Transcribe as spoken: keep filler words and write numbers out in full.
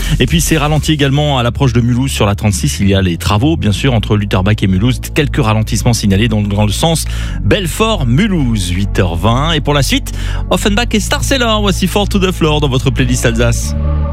Et puis c'est ralenti également à l'approche de Mulhouse sur la trente-six. Il y a les travaux, bien sûr, entre Lutterbach et Mulhouse. Quelques ralentissements signalés dans, dans le sens Belfort-Mulhouse, huit heures vingt. Et pour la suite, Offenbach et Star Sailor. Voici Fall to the Floor dans votre playlist Alsace.